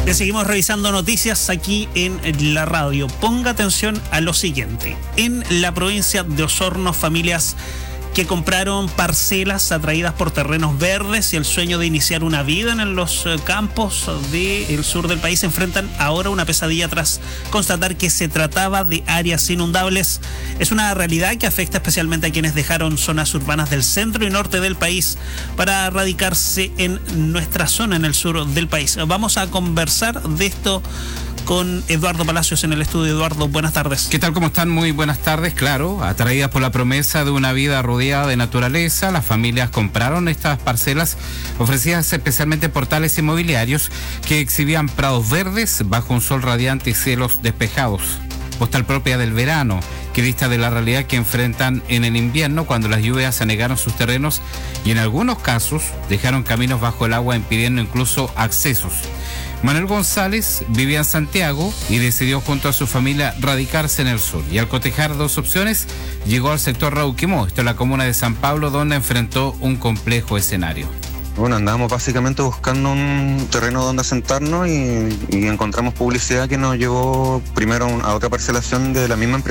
Le seguimos revisando noticias aquí en la radio. Ponga atención a lo siguiente. En la provincia de Osorno, familias que compraron parcelas atraídas por terrenos verdes y el sueño de iniciar una vida en los campos del sur del país se enfrentan ahora a una pesadilla tras constatar que se trataba de áreas inundables. Es una realidad que afecta especialmente a quienes dejaron zonas urbanas del centro y norte del país para radicarse en nuestra zona, en el sur del país. Vamos a conversar de esto con Eduardo Palacios en el estudio. Eduardo, buenas tardes. ¿Qué tal? ¿Cómo están? Muy buenas tardes. Claro, atraídas por la promesa de una vida rodeada de naturaleza, las familias compraron estas parcelas ofrecidas especialmente por tales inmobiliarios que exhibían prados verdes bajo un sol radiante y cielos despejados. Postal propia del verano, que dista de la realidad que enfrentan en el invierno cuando las lluvias anegaron sus terrenos y en algunos casos dejaron caminos bajo el agua impidiendo incluso accesos. Manuel González vivía en Santiago y decidió junto a su familia radicarse en el sur. Y al cotejar dos opciones, llegó al sector Rauquimó, esto es la comuna de San Pablo, donde enfrentó un complejo escenario. Bueno, andábamos básicamente buscando un terreno donde asentarnos y encontramos publicidad que nos llevó primero a otra parcelación de la misma empresa.